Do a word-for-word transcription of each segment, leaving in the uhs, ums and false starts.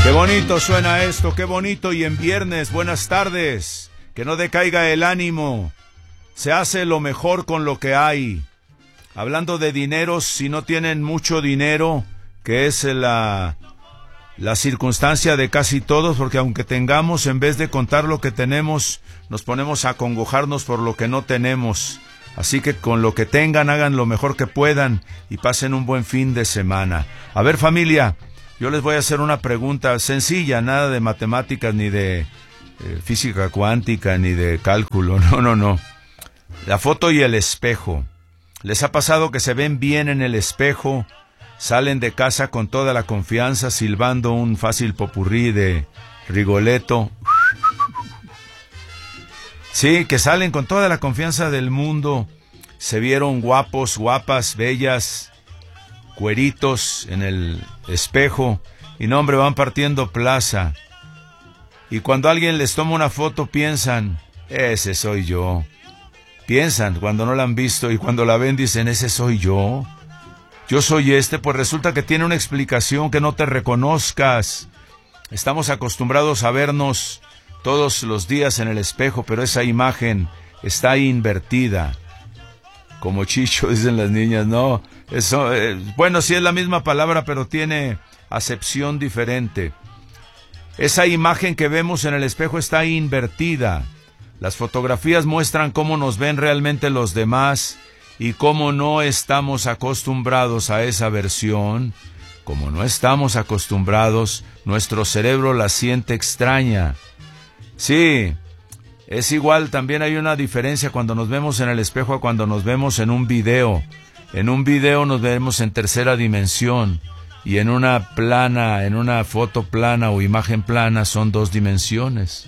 Qué bonito suena esto, qué bonito. Y en viernes, buenas tardes. Que no decaiga el ánimo. Se hace lo mejor con lo que hay. Hablando de dineros, si no tienen mucho dinero, que es la, la circunstancia de casi todos, porque aunque tengamos, en vez de contar lo que tenemos, nos ponemos a acongojarnos por lo que no tenemos. Así que con lo que tengan, hagan lo mejor que puedan y pasen un buen fin de semana. A ver, familia, yo les voy a hacer una pregunta sencilla, nada de matemáticas, ni de eh, física cuántica, ni de cálculo, no, no, no. La foto y el espejo. ¿Les ha pasado que se ven bien en el espejo, salen de casa con toda la confianza, silbando un fácil popurrí de Rigoletto? Sí, que salen con toda la confianza del mundo, se vieron guapos, guapas, bellas, cueritos en el espejo, y no, hombre, van partiendo plaza. Y cuando alguien les toma una foto piensan, ese soy yo. Piensan cuando no la han visto, y cuando la ven dicen, ese soy yo. Yo soy este. Pues resulta que tiene una explicación, que no te reconozcas. Estamos acostumbrados a vernos todos los días en el espejo, pero esa imagen está invertida. Como Chicho, dicen las niñas, no, eso, eh, bueno, sí es la misma palabra, pero tiene acepción diferente. Esa imagen que vemos en el espejo está invertida. Las fotografías muestran cómo nos ven realmente los demás y cómo no estamos acostumbrados a esa versión. Como no estamos acostumbrados, nuestro cerebro la siente extraña. Sí, es igual, también hay una diferencia cuando nos vemos en el espejo a cuando nos vemos en un video. En un video nos vemos en tercera dimensión y en una plana, en una foto plana o imagen plana son dos dimensiones.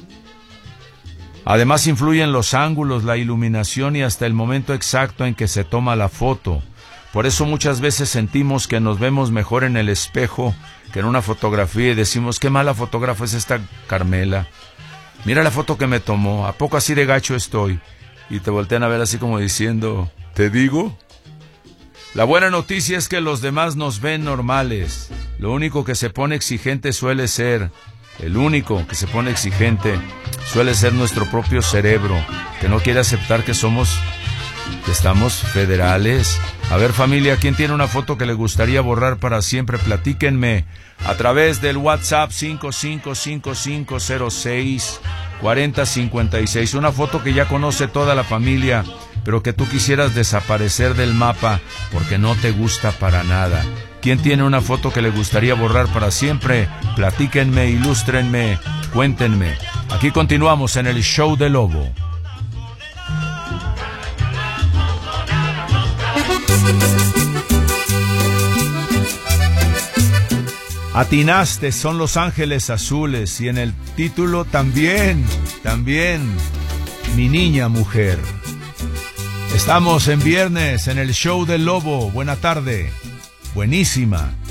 Además influyen los ángulos, la iluminación y hasta el momento exacto en que se toma la foto. Por eso muchas veces sentimos que nos vemos mejor en el espejo que en una fotografía y decimos, qué mala fotógrafa es esta Carmela. Mira la foto que me tomó, ¿a poco así de gacho estoy? Y te voltean a ver así como diciendo, ¿te digo? La buena noticia es que los demás nos ven normales. Lo único que se pone exigente suele ser, el único que se pone exigente suele ser nuestro propio cerebro, que no quiere aceptar que somos, que estamos federales. A ver, familia, ¿quién tiene una foto que le gustaría borrar para siempre? Platíquenme a través del WhatsApp cinco cinco cinco cinco cero seis cuatro cero cinco seis. Una foto que ya conoce toda la familia, pero que tú quisieras desaparecer del mapa porque no te gusta para nada. ¿Quién tiene una foto que le gustaría borrar para siempre? Platíquenme, ilústrenme, cuéntenme. Aquí continuamos en el Show de Lobo. Atinaste, son Los Ángeles Azules, y en el título también, también, Mi Niña Mujer. Estamos en viernes en el Show del Lobo. Buena tarde, buenísima.